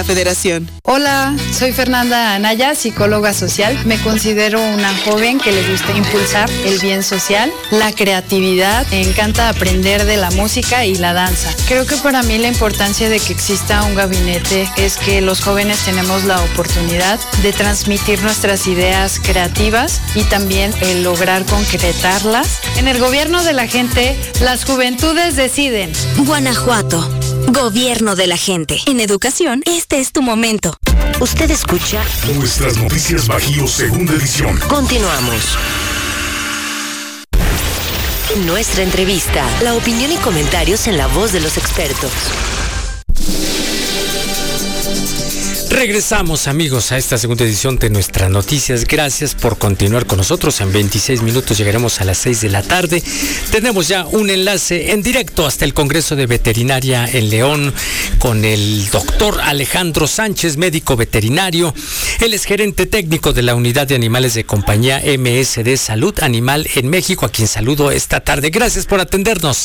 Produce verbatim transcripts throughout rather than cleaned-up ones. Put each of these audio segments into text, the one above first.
Federación. Hola, soy Fernanda Anaya, psicóloga social. Me considero una joven que le gusta impulsar el bien social, la creatividad. Me encanta aprender de la música y la danza. Creo que para mí la importancia de que exista un gabinete es que los jóvenes tenemos la oportunidad de transmitir nuestras ideas creativas y también el lograr concretarlas. En el gobierno de la gente, las juventudes deciden. Guanajuato. Gobierno de la gente. En educación, este es tu momento. Usted escucha Nuestras Noticias Bajío, segunda edición. Continuamos. En nuestra entrevista, la opinión y comentarios en la voz de los expertos. Regresamos, amigos, a esta segunda edición de Nuestras Noticias. Gracias por continuar con nosotros. En veintiséis minutos llegaremos a las seis de la tarde. Tenemos ya un enlace en directo hasta el Congreso de Veterinaria en León con el doctor Alejandro Sánchez, médico veterinario. Él es gerente técnico de la Unidad de Animales de Compañía M S D Salud Animal en México, a quien saludo esta tarde. Gracias por atendernos.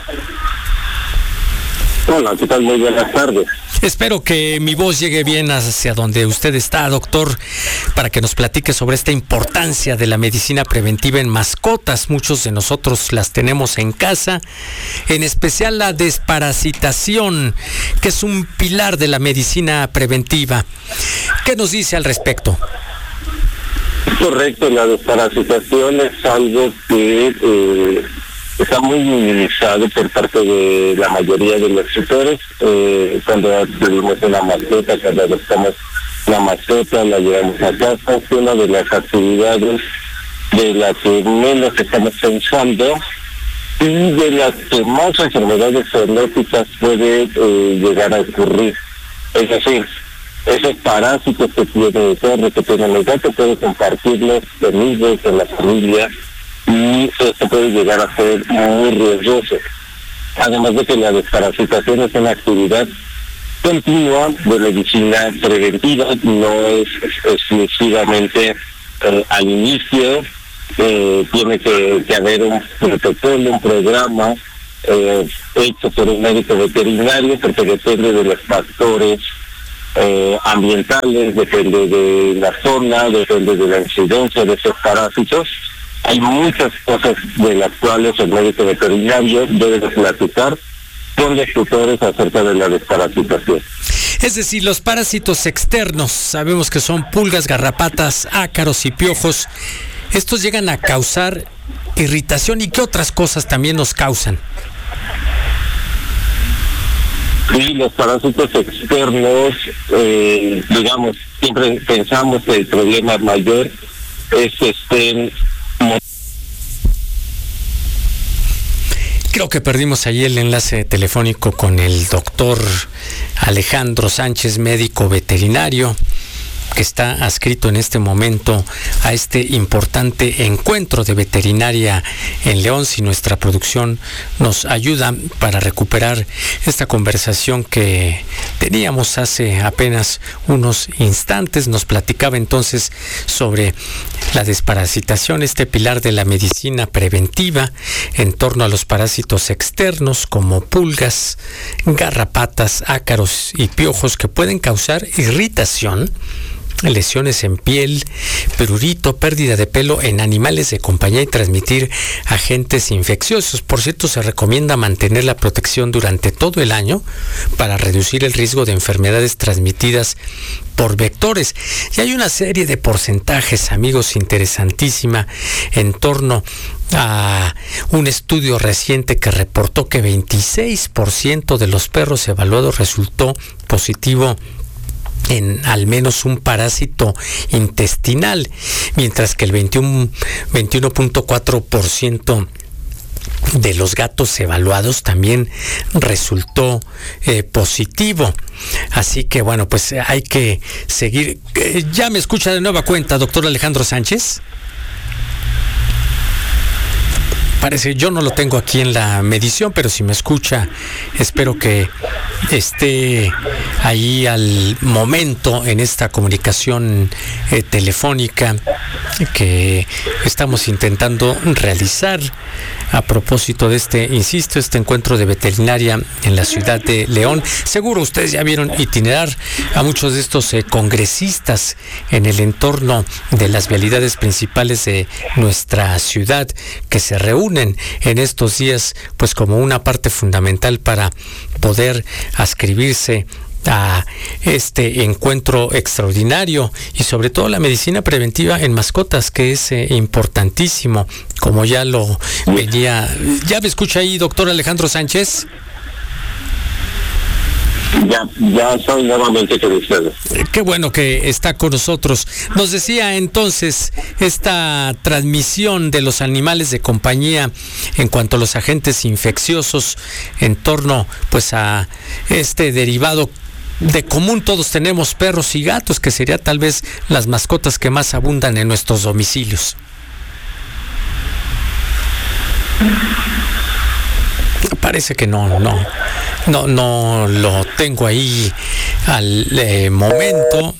Hola, ¿qué tal? Muy buenas tardes. Espero que mi voz llegue bien hacia donde usted está, doctor, para que nos platique sobre esta importancia de la medicina preventiva en mascotas. Muchos de nosotros las tenemos en casa, en especial la desparasitación, que es un pilar de la medicina preventiva. ¿Qué nos dice al respecto? Correcto, la desparasitación es algo que eh, está muy minimizado por parte de la mayoría de los tutores. Eh, cuando adquirimos una mascota, cuando adoptamos una mascota, la llevamos a casa, es una de las actividades de las que menos estamos pensando y de las que más enfermedades zoonóticas puede eh, llegar a ocurrir. Es decir, esos parásitos que tiene el perro, que tiene el gato, puede compartirlos amigos, en la familia, y esto puede llegar a ser muy riesgoso. Además de que la desparasitación es una actividad continua de medicina preventiva, no es exclusivamente eh, al inicio, eh, tiene que, que haber un protocolo, un programa eh, hecho por un médico veterinario, porque depende de los factores eh, ambientales, depende de la zona, depende de la incidencia de esos parásitos. Hay muchas cosas de las cuales el médico veterinario debe de platicar con los tutores acerca de la desparasitación. Es decir, los parásitos externos, sabemos que son pulgas, garrapatas, ácaros y piojos. Estos llegan a causar irritación. ¿Y qué otras cosas también nos causan? Sí, los parásitos externos, eh, digamos, siempre pensamos que el problema mayor es que estén... Creo que perdimos ahí el enlace telefónico con el doctor Alejandro Sánchez, médico veterinario, que está adscrito en este momento a este importante encuentro de veterinaria en León. Si nuestra producción nos ayuda para recuperar esta conversación que teníamos hace apenas unos instantes, nos platicaba entonces sobre la desparasitación, este pilar de la medicina preventiva en torno a los parásitos externos como pulgas, garrapatas, ácaros y piojos que pueden causar irritación, lesiones en piel, prurito, pérdida de pelo en animales de compañía y transmitir agentes infecciosos. Por cierto, se recomienda mantener la protección durante todo el año para reducir el riesgo de enfermedades transmitidas por vectores. Y hay una serie de porcentajes, amigos, interesantísima en torno a un estudio reciente que reportó que veintiséis por ciento de los perros evaluados resultó positivo en al menos un parásito intestinal, mientras que el veintiuno punto cuatro por ciento de los gatos evaluados también resultó eh, positivo. Así que bueno, pues hay que seguir. Eh, ¿Ya me escucha de nueva cuenta, doctor Alejandro Sánchez? Parece, yo no lo tengo aquí en la medición, pero si me escucha, espero que esté ahí al momento en esta comunicación eh, telefónica que estamos intentando realizar a propósito de este, insisto, este encuentro de veterinaria en la ciudad de León. Seguro ustedes ya vieron itinerar a muchos de estos eh, congresistas en el entorno de las vialidades principales de nuestra ciudad, que se reúnen en estos días pues como una parte fundamental para poder ascribirse a este encuentro extraordinario y sobre todo la medicina preventiva en mascotas, que es eh, importantísimo, como ya lo venía. ¿Ya me escucha ahí, doctor Alejandro Sánchez? Ya, ya estoy nuevamente con ustedes. Eh, qué bueno que está con nosotros. Nos decía entonces esta transmisión de los animales de compañía en cuanto a los agentes infecciosos en torno pues a este derivado. De común todos tenemos perros y gatos, que sería tal vez las mascotas que más abundan en nuestros domicilios. Parece que no, no, no, no lo tengo ahí al eh, momento.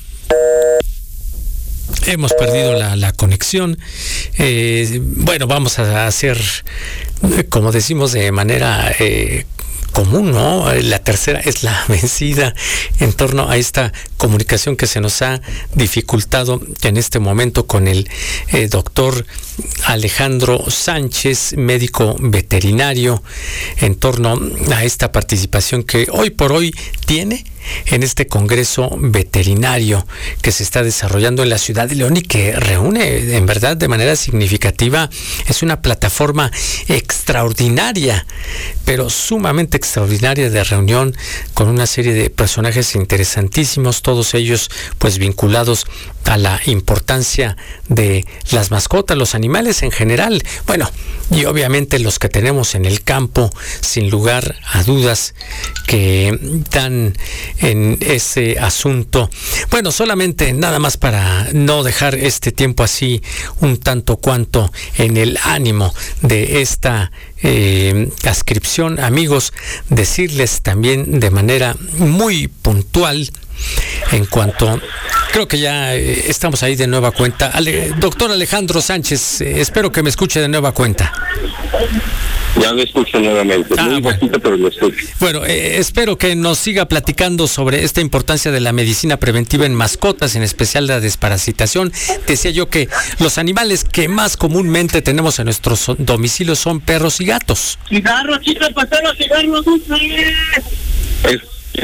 Hemos perdido la, la conexión. Eh, bueno, vamos a hacer, como decimos de manera eh, común, ¿no? La tercera es la vencida en torno a esta comunicación que se nos ha dificultado en este momento con el eh, doctor Alejandro Sánchez, médico veterinario, en torno a esta participación que hoy por hoy tiene en este congreso veterinario que se está desarrollando en la ciudad de León y que reúne en verdad de manera significativa. Es una plataforma extraordinaria, pero sumamente extraordinaria de reunión con una serie de personajes interesantísimos, todos ellos pues vinculados a la importancia de las mascotas, los animales en general. Bueno, y obviamente los que tenemos en el campo, sin lugar a dudas, que dan en ese asunto. Bueno, solamente nada más para no dejar este tiempo así un tanto cuanto en el ánimo de esta eh, ascripción, amigos, decirles también de manera muy puntual en cuanto, creo que ya eh, estamos ahí de nueva cuenta. Ale, doctor Alejandro Sánchez, eh, espero que me escuche de nueva cuenta. Ya lo escucho nuevamente, ah, muy bueno. poquito, pero lo escucho. Bueno, eh, espero que nos siga platicando sobre esta importancia de la medicina preventiva en mascotas, en especial la desparasitación. Decía yo que los animales que más comúnmente tenemos en nuestros domicilios son perros y gatos. Cigarros, chicos, pasar los cigarros. Es,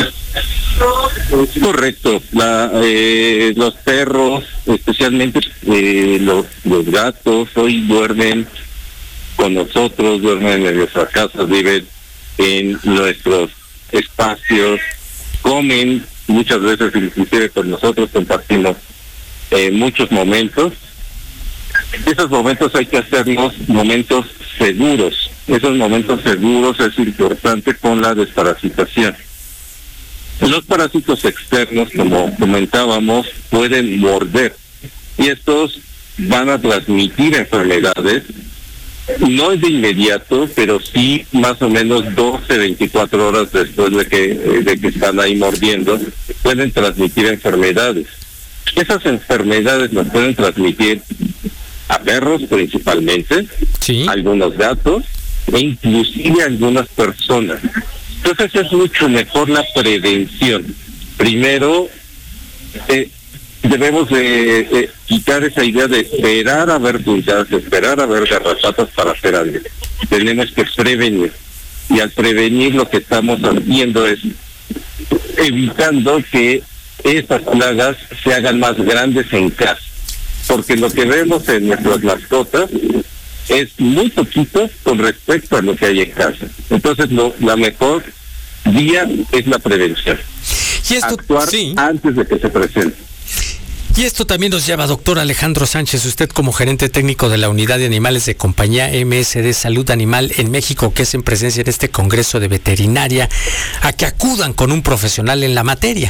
es correcto. La, eh, los perros, especialmente eh, los, los gatos, hoy duermen con nosotros, duermen en nuestras casas, viven en nuestros espacios, comen muchas veces, inclusive con nosotros compartimos eh, muchos momentos. Esos momentos hay que hacerlos momentos seguros. Esos momentos seguros es importante con la desparasitación. Los parásitos externos, como comentábamos, pueden morder y estos van a transmitir enfermedades. No es de inmediato, pero sí más o menos doce, veinticuatro horas después de que, de que están ahí mordiendo, pueden transmitir enfermedades. Esas enfermedades las pueden transmitir a perros principalmente, sí, algunos gatos e inclusive a algunas personas. Entonces es mucho mejor la prevención. Primero, eh, debemos de, de quitar esa idea de esperar a ver pulgadas, esperar a ver garrapatas para hacer algo. Tenemos que prevenir. Y al prevenir lo que estamos haciendo es evitando que estas plagas se hagan más grandes en casa. Porque lo que vemos en nuestras mascotas es muy poquito con respecto a lo que hay en casa. Entonces lo, la mejor vía es la prevención. Y esto, actuar sí. antes de que se presente. Y esto también nos lleva, doctor Alejandro Sánchez, usted como gerente técnico de la Unidad de Animales de Compañía M S D Salud Animal en México, que es en presencia en este Congreso de Veterinaria, a que acudan con un profesional en la materia.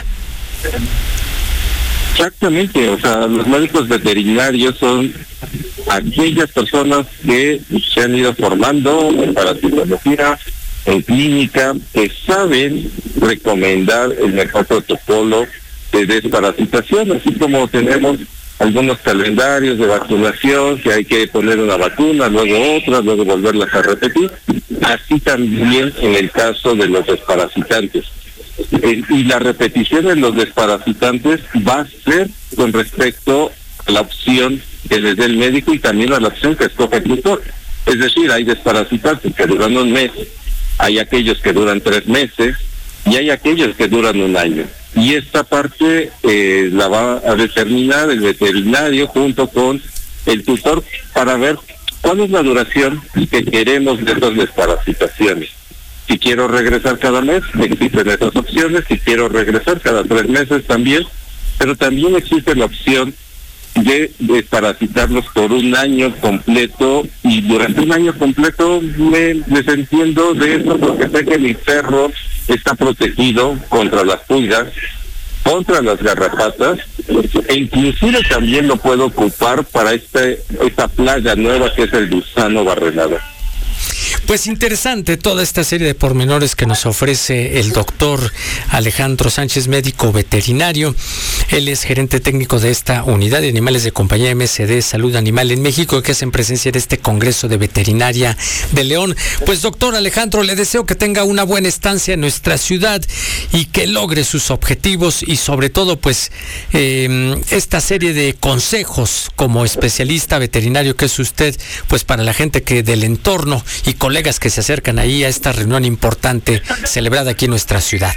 Exactamente, o sea, los médicos veterinarios son aquellas personas que se han ido formando en parasitología, en clínica, que saben recomendar el mejor protocolo de desparasitación, así como tenemos algunos calendarios de vacunación, que hay que poner una vacuna, luego otra, luego volverlas a repetir. Así también en el caso de los desparasitantes. Eh, y la repetición de los desparasitantes va a ser con respecto a la opción que les dé el médico y también a la opción que escoge el tutor. Es decir, hay desparasitantes que duran un mes, hay aquellos que duran tres meses y hay aquellos que duran un año. Y esta parte eh, la va a determinar el veterinario junto con el tutor para ver cuál es la duración que queremos de esas desparasitaciones. Si quiero regresar cada mes, existen esas opciones. Si quiero regresar cada tres meses también, pero también existe la opción de desparasitarlos por un año completo, y durante un año completo me desentiendo de eso porque sé que mi perro está protegido contra las pulgas, contra las garrapatas, e inclusive también lo puedo ocupar para este esta plaga nueva que es el gusano barrenador. Pues interesante toda esta serie de pormenores que nos ofrece el doctor Alejandro Sánchez, médico veterinario. Él es gerente técnico de esta unidad de animales de compañía M S D Salud Animal en México, que hace en presencia de este Congreso de Veterinaria de León. Pues doctor Alejandro, le deseo que tenga una buena estancia en nuestra ciudad y que logre sus objetivos, y sobre todo pues eh, esta serie de consejos como especialista veterinario que es usted, pues para la gente que del entorno y colegas que se acercan ahí a esta reunión importante celebrada aquí en nuestra ciudad.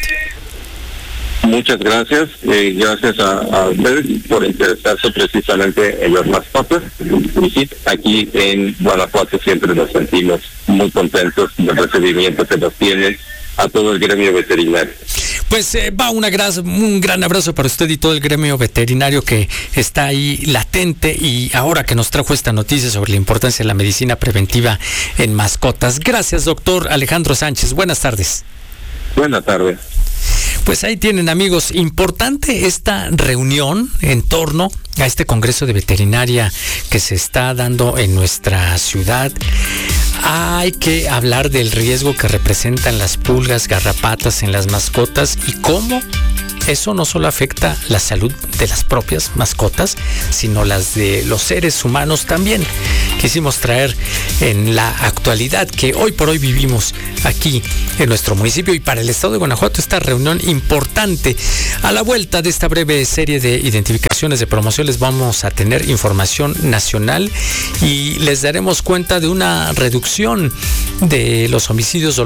Muchas gracias, eh, gracias a, a ustedes por interesarse precisamente en las mascotas. Y sí, aquí en Guanajuato siempre nos sentimos muy contentos del recibimiento que nos tienen a todo el gremio veterinario. Pues eh, va una gra- un gran abrazo para usted y todo el gremio veterinario que está ahí latente, y ahora que nos trajo esta noticia sobre la importancia de la medicina preventiva en mascotas. Gracias, doctor Alejandro Sánchez. Buenas tardes. Buenas tardes. Pues ahí tienen, amigos, importante esta reunión en torno a este Congreso de Veterinaria que se está dando en nuestra ciudad. Hay que hablar del riesgo que representan las pulgas, garrapatas en las mascotas y cómo eso no solo afecta la salud de las propias mascotas, sino las de los seres humanos también. Quisimos traer en la actualidad que hoy por hoy vivimos aquí en nuestro municipio y para el estado de Guanajuato esta reunión importante. A la vuelta de esta breve serie de identificaciones de promoción les vamos a tener información nacional y les daremos cuenta de una reducción de los homicidios